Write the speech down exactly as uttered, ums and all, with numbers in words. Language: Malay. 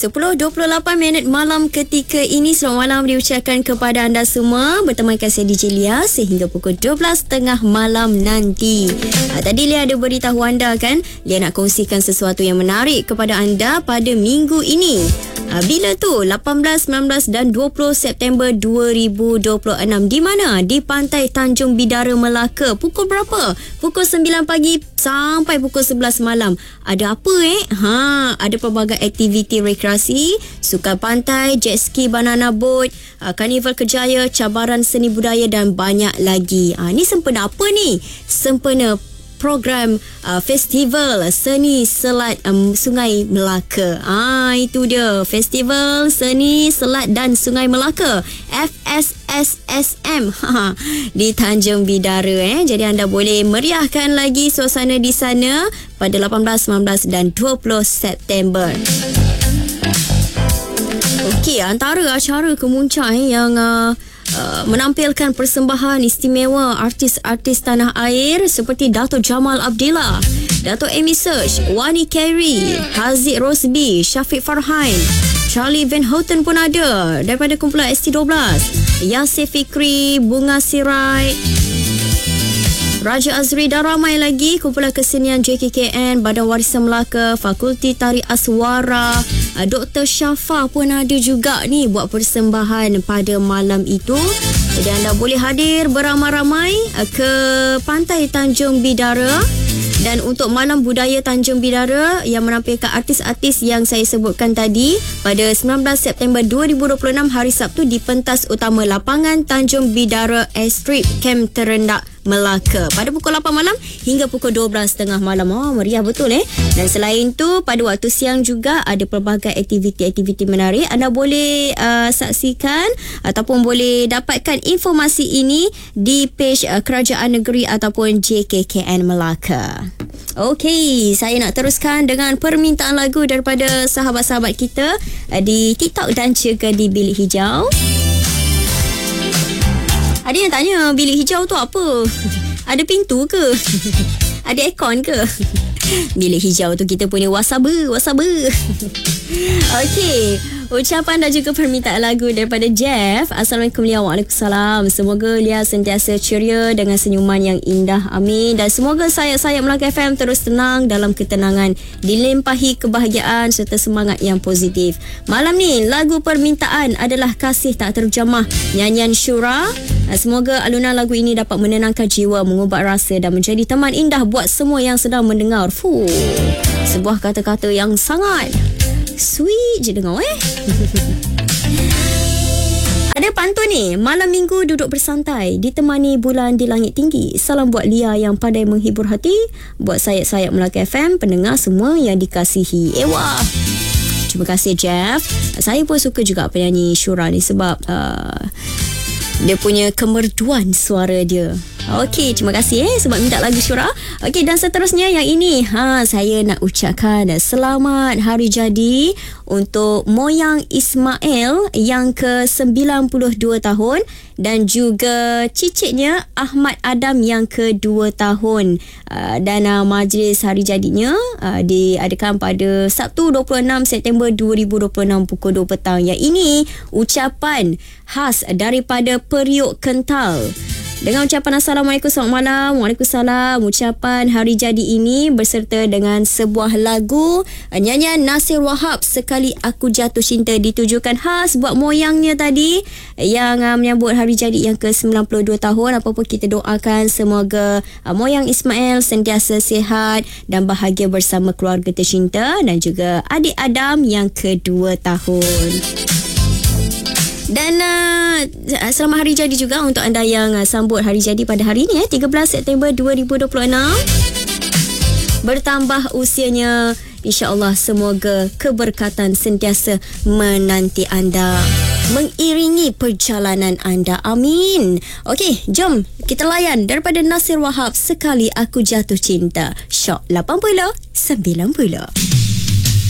sepuluh dua puluh lapan minit malam ketika ini. Selamat malam diucapkan kepada anda semua. Bertemankan saya D J Lia sehingga pukul dua belas tiga puluh malam nanti. Ha, tadi Lia ada beritahu anda kan, Lia nak kongsikan sesuatu yang menarik kepada anda pada minggu ini. Ha, bila tu? lapan belas, sembilan belas dan dua puluh September dua ribu dua puluh enam. Di mana? Di Pantai Tanjung Bidara, Melaka. Pukul berapa? Pukul sembilan pagi sampai pukul sebelas malam. Ada apa eh? Ha, ada pelbagai aktiviti rekreasi, sukan pantai, jet ski, banana boat, uh, karnival kejaya, cabaran seni budaya dan banyak lagi. Ha, ni sempena apa ni? Sempena program uh, festival seni selat um, Sungai Melaka. Ah, itu dia, Festival Seni Selat dan Sungai Melaka, F S S S M ha, di Tanjung Bidara eh. Jadi anda boleh meriahkan lagi suasana di sana pada lapan belas, sembilan belas dan dua puluh September. Okey, antara acara kemuncak eh, yang uh, Uh, menampilkan persembahan istimewa artis-artis tanah air seperti Dato' Jamal Abdillah, Dato' Amy Search, Wani Carey, Haziq Rosby, Syafiq Farhan, Charlie Van Houten pun ada daripada kumpulan S T dua belas, Yasir Fikri, Bunga Sirai, Raja Azri dan ramai lagi. Kumpulan kesenian J K K N, Badan Warisan Melaka, Fakulti Tari Aswara, Doktor Syafa pun ada juga ni buat persembahan pada malam itu. Jadi anda boleh hadir beramai-ramai ke Pantai Tanjung Bidara. Dan untuk Malam Budaya Tanjung Bidara yang menampilkan artis-artis yang saya sebutkan tadi pada sembilan belas September dua ribu dua puluh enam hari Sabtu di pentas utama lapangan Tanjung Bidara Airstrip Camp Terendak Melaka pada pukul lapan malam hingga pukul dua belas tiga puluh malam. Oh, meriah betul eh. Dan selain tu pada waktu siang juga ada pelbagai aktiviti-aktiviti menarik. Anda boleh uh, saksikan ataupun boleh dapatkan informasi ini di page uh, Kerajaan Negeri ataupun J K K N Melaka. Okey, saya nak teruskan dengan permintaan lagu daripada sahabat-sahabat kita uh, di TikTok dan juga di Bilik Hijau. Ada yang tanya, bilik hijau tu apa? Ada pintu ke? Ada aircon ke? Bilik hijau tu kita punya wasaba, wasaba. Okey, ucapan dan juga permintaan lagu daripada Jeff. Assalamualaikum Lia. Waalaikumsalam. Semoga Lia sentiasa ceria dengan senyuman yang indah. Amin. Dan semoga sayap-sayap Melaka F M terus tenang dalam ketenangan, dilimpahi kebahagiaan serta semangat yang positif. Malam ni lagu permintaan adalah Kasih Tak Terjamah, nyanyian Syura. Semoga alunan lagu ini dapat menenangkan jiwa, mengubat rasa dan menjadi teman indah buat semua yang sedang mendengar. Fuh, sebuah kata-kata yang sangat sweet je dengar eh. Ada pantun ni, malam minggu duduk bersantai ditemani bulan di langit tinggi. Salam buat Lia yang pandai menghibur hati, buat sayap-sayap Melaka F M, pendengar semua yang dikasihi. Ewa, terima kasih Jeff. Saya pun suka juga penyanyi Syura ni sebab uh, dia punya kemerduan suara dia. Okey, terima kasih eh sebab minta lagu Syura. Okey, dan seterusnya yang ini, ha, saya nak ucapkan selamat hari jadi untuk Moyang Ismail yang ke sembilan puluh dua tahun dan juga cicitnya Ahmad Adam yang ke dua tahun. Uh, dan uh, majlis hari jadinya uh, diadakan pada Sabtu dua puluh enam September dua ribu dua puluh enam pukul dua petang. Yang ini ucapan khas daripada Periuk Kental. Dengan ucapan Assalamualaikum, selamat malam. Waalaikumsalam. Ucapan hari jadi ini berserta dengan sebuah lagu nyanyian Nasir Wahab, Sekali Aku Jatuh Cinta, ditujukan khas buat moyangnya tadi yang uh, menyambut hari jadi yang ke sembilan puluh dua tahun. Apa-apa kita doakan semoga uh, moyang Ismail sentiasa sihat dan bahagia bersama keluarga tercinta dan juga adik Adam yang kedua tahun. Dan uh, selamat hari jadi juga untuk anda yang uh, sambut hari jadi pada hari ini eh, tiga belas September dua ribu dua puluh enam. Bertambah usianya, insya-Allah semoga keberkatan sentiasa menanti anda, mengiringi perjalanan anda. Amin. Okey, jom kita layan daripada Nasir Wahab, Sekali Aku Jatuh Cinta. Shock lapan puluh sembilan puluh.